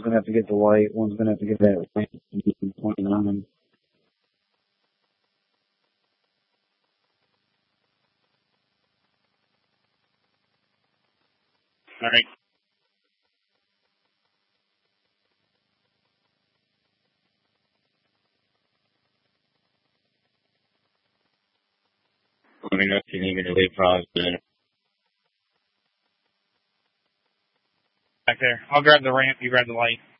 going to have to get the light. One's going to have to get that light. 29. All right. Let me know if you need me to leave for back there. I'll grab the ramp, you grab the light.